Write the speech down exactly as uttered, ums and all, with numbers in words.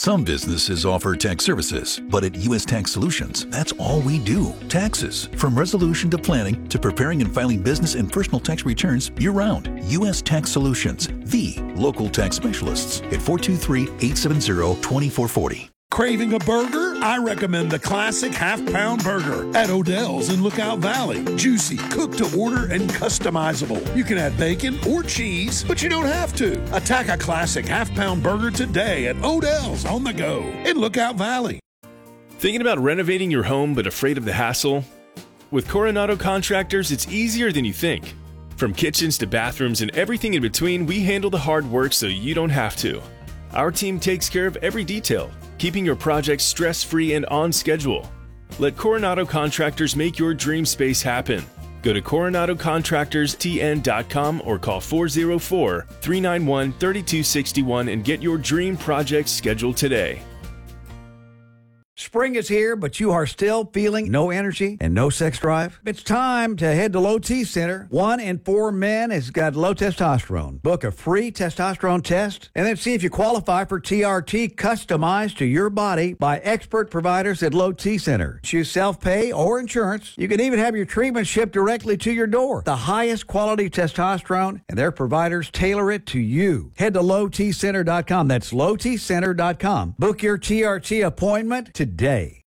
Some businesses offer tax services, but at U S Tax Solutions, that's all we do. Taxes. From resolution to planning to preparing and filing business and personal tax returns year-round. U S Tax Solutions, the local tax specialists at four two three, eight seven zero, two four four zero. Craving a burger? I recommend the classic half-pound burger at Odell's in Lookout Valley. Juicy, cooked to order, and customizable. You can add bacon or cheese, but you don't have to. Attack a classic half-pound burger today at Odell's on the go in Lookout Valley. Thinking about renovating your home but afraid of the hassle? With Coronado Contractors, it's easier than you think. From kitchens to bathrooms and everything in between, we handle the hard work so you don't have to. Our team takes care of every detail, keeping your project stress-free and on schedule. Let Coronado Contractors make your dream space happen. Go to coronado contractors t n dot com or call four oh four, three nine one, three two six one and get your dream project scheduled today. Spring is here, but you are still feeling no energy and no sex drive? It's time to head to Low T Center. One in four men has got low testosterone. Book a free testosterone test and then see if you qualify for T R T customized to your body by expert providers at Low T Center. Choose self-pay or insurance. You can even have your treatment shipped directly to your door. The highest quality testosterone, and their providers tailor it to you. Head to low t center dot com. That's low t center dot com. Book your T R T appointment today.